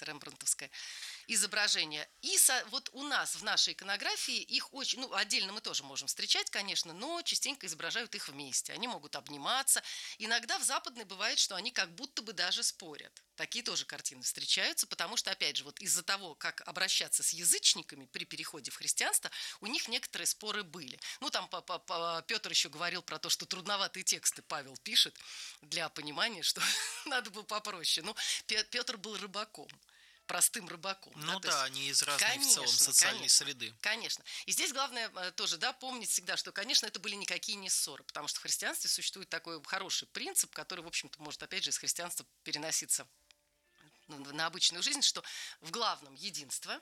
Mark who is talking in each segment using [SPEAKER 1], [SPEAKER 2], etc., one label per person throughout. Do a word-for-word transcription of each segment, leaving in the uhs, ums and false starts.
[SPEAKER 1] рембрандтовское изображение. И со, вот у нас в нашей иконографии их очень, ну, отдельно мы тоже можем встречать, конечно, но частенько изображают их вместе. Они могут обниматься. Иногда в западной бывает, что они как будто бы даже спорят. Такие тоже картины встречаются, потому что, опять же, вот из-за того, как обращаться с язычниками при переходе в христианство, у них некоторые споры были. Ну, там Петр еще говорил про то, что трудноватые тексты Павел пишет для понимания, что надо было попроще. Ну, Петр был рыбаком. Простым рыбаком.
[SPEAKER 2] Ну
[SPEAKER 1] да,
[SPEAKER 2] да,
[SPEAKER 1] есть,
[SPEAKER 2] они из разной
[SPEAKER 1] конечно,
[SPEAKER 2] в целом социальной
[SPEAKER 1] конечно,
[SPEAKER 2] среды.
[SPEAKER 1] Конечно. И здесь главное тоже, да, помнить всегда, что, конечно, это были никакие не ссоры, потому что в христианстве существует такой хороший принцип, который, в общем-то, может, опять же, из христианства переноситься на обычную жизнь, что в главном единство,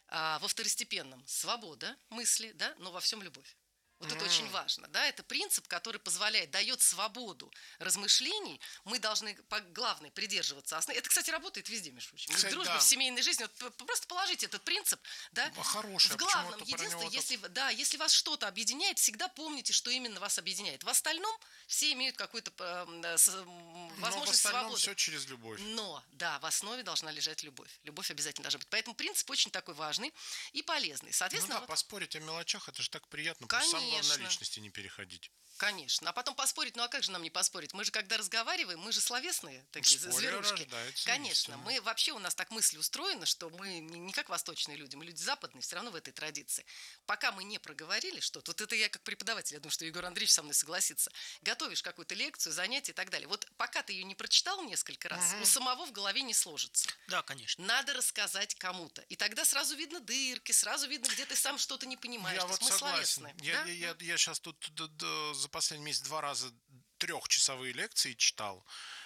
[SPEAKER 1] а во второстепенном свобода мысли, да, но во всем любовь. Вот mm. это очень важно, да, это принцип, который позволяет, дает свободу размышлений, мы должны, по, главное, придерживаться основы. Это, кстати, работает везде, между прочим. В дружбе, да. в семейной жизни, вот просто положите этот принцип, да,
[SPEAKER 3] Хороший,
[SPEAKER 1] в главном единстве, если, так... да, если вас что-то объединяет, всегда помните, что именно вас объединяет. В остальном все имеют какую-то э, возможность свободы.
[SPEAKER 3] Все через любовь.
[SPEAKER 1] Но, да, в основе должна лежать любовь. Любовь обязательно должна быть. Поэтому принцип очень такой важный и полезный. Соответственно,
[SPEAKER 3] ну да,
[SPEAKER 1] вот...
[SPEAKER 3] поспорить о мелочах, это же так приятно.
[SPEAKER 1] Конечно.
[SPEAKER 3] Самое главное, на личности не переходить.
[SPEAKER 1] Конечно. А потом поспорить, ну а как же нам не поспорить? Мы же, когда разговариваем, мы же словесные такие
[SPEAKER 3] Споры
[SPEAKER 1] зверушки. Конечно.
[SPEAKER 3] Истина.
[SPEAKER 1] Мы вообще, у нас так мысль устроена, что мы не как восточные люди, мы люди западные, все равно в этой традиции. Пока мы не проговорили что-то, вот это я как преподаватель, я думаю, что Егор Андреевич со мной согласится, готовишь какую-то лекцию, занятие и так далее. Вот пока ты ее не прочитал несколько раз, угу. у самого в голове не сложится.
[SPEAKER 2] Да, конечно.
[SPEAKER 1] Надо рассказать кому-то. И тогда сразу видно дырки, сразу видно, где ты сам что-то не понимаешь.
[SPEAKER 3] Я вот
[SPEAKER 1] мы
[SPEAKER 3] согласен.
[SPEAKER 1] словесные.
[SPEAKER 3] Я,
[SPEAKER 1] Да?
[SPEAKER 3] я, я, я сейчас тут за последний месяц два раза трехчасовые лекции читал.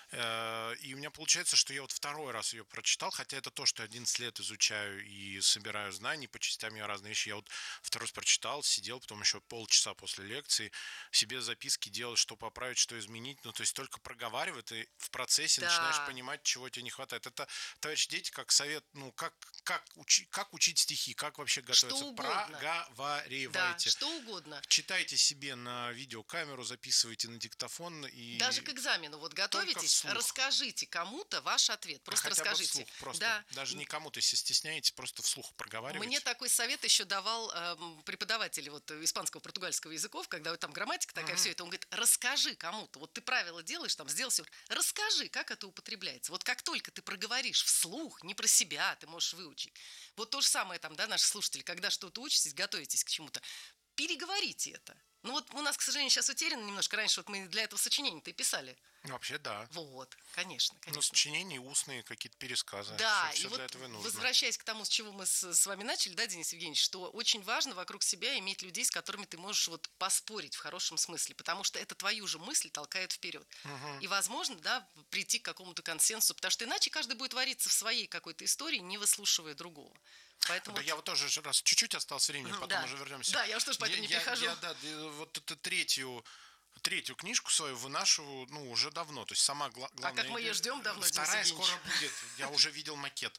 [SPEAKER 3] И у меня получается, что я вот второй раз ее прочитал, хотя это то, что одиннадцать лет изучаю и собираю знания, по частям я разные вещи. Я вот второй раз прочитал, сидел, потом еще полчаса после лекции себе записки делал, что поправить, что изменить. Ну, то есть только проговаривать, и в процессе да. начинаешь понимать, чего тебе не хватает. Это, товарищи дети, как совет, ну, как, как, учи, как учить стихи, как вообще готовиться. Проговаривайте.
[SPEAKER 1] Да, что угодно.
[SPEAKER 3] Читайте себе на видеокамеру, записывайте на диктофон. И
[SPEAKER 1] даже к экзамену вот готовитесь, расскажите кому-то ваш ответ. Просто
[SPEAKER 3] хотя
[SPEAKER 1] расскажите.
[SPEAKER 3] Бы вслух, просто.
[SPEAKER 1] Да.
[SPEAKER 3] Даже не кому-то, если стесняетесь, просто вслух проговаривайте.
[SPEAKER 1] Мне такой совет еще давал э, преподаватель вот, испанского, португальского языков, когда вот, там грамматика такая, uh-huh. все это. Он говорит, расскажи кому-то. Вот ты правила делаешь, там, сделал все. Расскажи, как это употребляется. Вот как только ты проговоришь вслух, не про себя, ты можешь выучить. Вот то же самое там, да, наши слушатели, когда что-то учитесь, готовитесь к чему-то, переговорите это. Ну вот у нас, к сожалению, сейчас утеряно немножко. Раньше вот мы для этого сочинения-то и писали.
[SPEAKER 3] Вообще, да.
[SPEAKER 1] Вот, конечно, конечно.
[SPEAKER 3] Ну, сочинения, устные какие-то пересказы.
[SPEAKER 1] Да,
[SPEAKER 3] все,
[SPEAKER 1] и
[SPEAKER 3] все
[SPEAKER 1] вот
[SPEAKER 3] для этого и нужно.
[SPEAKER 1] Возвращаясь к тому, с чего мы с, с вами начали, да, Денис Евгеньевич, что очень важно вокруг себя иметь людей, с которыми ты можешь вот поспорить в хорошем смысле, потому что это твою же мысль толкает вперед. Угу. И, возможно, да, прийти к какому-то консенсусу, потому что иначе каждый будет вариться в своей какой-то истории, не выслушивая другого. Поэтому...
[SPEAKER 3] Да, я вот тоже раз чуть-чуть осталось времени, потом
[SPEAKER 1] да.
[SPEAKER 3] уже вернемся.
[SPEAKER 1] Да, я уж тоже поэтому
[SPEAKER 3] я,
[SPEAKER 1] не перехожу.
[SPEAKER 3] Я, я, да, вот это третью... Третью книжку свою вынашиваю, ну, уже давно. То есть сама гла- главная...
[SPEAKER 1] А как мы ее ждем давно,
[SPEAKER 3] Вторая скоро будет. Я уже видел макет.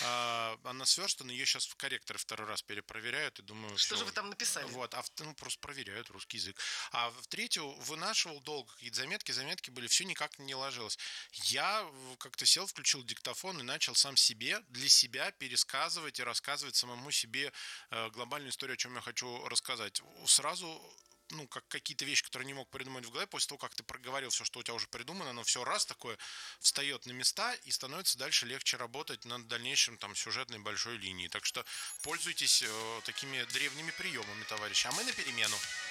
[SPEAKER 3] А, она сверстана, ее сейчас в корректоре второй раз перепроверяют и думаю...
[SPEAKER 1] Что
[SPEAKER 3] все.
[SPEAKER 1] же вы там написали?
[SPEAKER 3] Вот, а в, ну, просто проверяют русский язык. А в третью вынашивал долго какие-то заметки, заметки были, все никак не ложилось. Я как-то сел, включил диктофон и начал сам себе, для себя пересказывать и рассказывать самому себе глобальную историю, о чем я хочу рассказать. Сразу... ну, как какие-то вещи, которые не мог придумать в голове, после того, как ты проговорил все, что у тебя уже придумано, оно все раз такое встает на места и становится дальше легче работать над дальнейшим там сюжетной большой линией. Так что пользуйтесь э, такими древними приемами, товарищи. А мы на перемену.